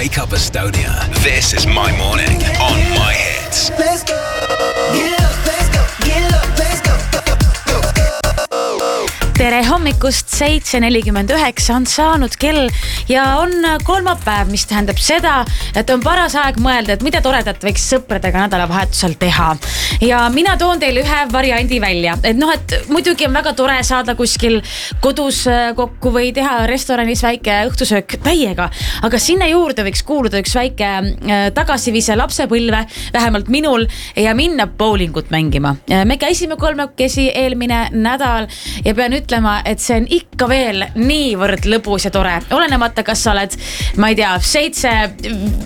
Wake Up Estonia. This is my morning on My Hits. Let's go. Get up, let's go. Get up, let's go. Tere hommikust, 7:49 on saanud kell ja on kolmapäev, mis tähendab seda, et on paras aeg mõelda, et mida toredat võiks sõpradega nädalavahetusel teha. Ja mina toon teile ühe variandi välja, et et muidugi on väga tore saada kuskil kodus kokku või teha restoranis väike õhtusöök täiega, aga sinna juurde võiks kuuluda üks väike tagasivise lapsepõlve, vähemalt minul, ja minna bowlingut mängima. Me käisime kolmekesi eelmine nädal ja pean ütlema, et see on ikka veel niivõrd lõbus ja tore. Olenemata, kas sa oled, ma ei tea, 7,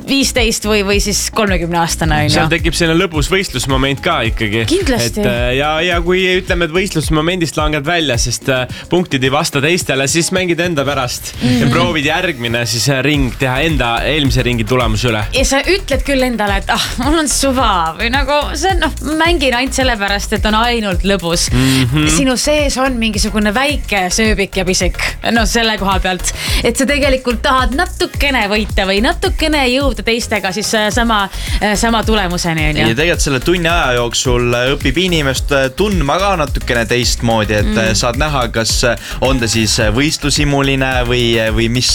15 või siis 30 aastane. Seal tekib selline lõbus võistlusmoment ka ikkagi. Kindlasti. Ja kui ütleme, et võistlusmomendist langed välja, sest punktid ei vasta teistele, siis mängid enda pärast ja proovid järgmine siis ring teha enda eelmise ringi tulemus üle. Ja sa ütled küll endale, et mul on suva või nagu see on, mängin ainult sellepärast, et on ainult lõbus. Sinu sees on mingisugune väike sööbik ja pisik. Selle koha pealt, et sa tegelikult tahad natukene võita või natukene jõuda teistega siis sama tulemuseni. Ja tegelikult selle tunni aja jooksul õpib inimest tundma ka natukene teistmoodi, et saad näha, kas on ta siis võistlusimuline või mis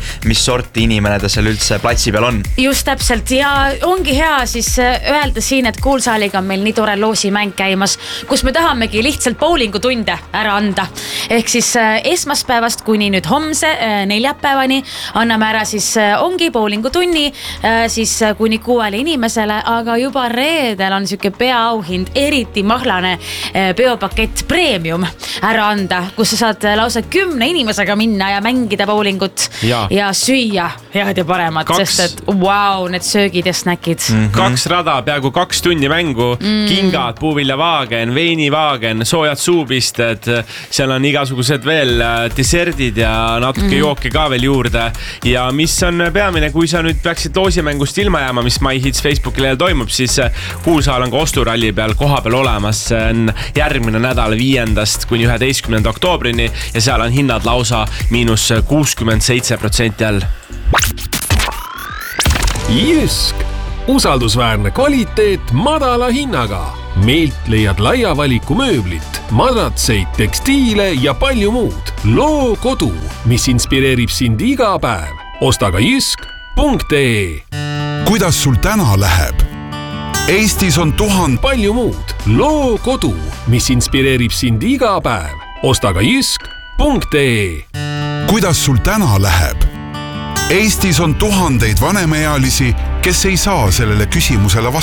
sorti inimene ta seal üldse platsi peal on. Just täpselt ja ongi hea siis öelda siin, et Kuulsaaliga on meil nii tore loosimäng käimas, kus me tahamegi lihtsalt bowlingutunde ära anda. Ehk siis esmaspäevast kuni nüüd homse neljapäevani anname ära siis ongi bowlingutunni siis kuni 6 inimesele, aga juba reedel on siuke peaauhind, eriti mahlane peopakett premium ära anda, kus sa saad lausa 10 inimesega minna ja mängida bowlingut ja süüa head ja paremat, sest et wow, need söögid ja snäkid. 2 rada, peaaegu 2 tundi mängu, kingad, puuviljavaagen, veinivaagen, soojad suupisted, seal on igasugused veel deserdid ja natuke jooke ka veel juurde. Ja mis on peamine, kui sa nüüd peaksid loosimängust ilma jääma, mis My Hits Facebookile toimub, siis Kuulsaal on ka osturalli peal koha peal olemas. See on järgmine nädal 5. kuni 11. oktoobrini ja seal on hinnad lausa -67% all. Jysk. Usaldusväärne kvaliteet madala hinnaga. Meilt leiad laia valiku mööblit, madratseid, tekstiile ja palju muud. Loo kodu, mis inspireerib sind iga päev. Osta ka jysk.ee. Kuidas sul täna läheb? Eestis on 1000 palju muud. Loo kodu, mis inspireerib sind iga päev. Osta ka jysk.ee. Kuidas sul täna läheb? Eestis on 1000 vanemaealisi, kes ei saa sellele küsimusele vastata.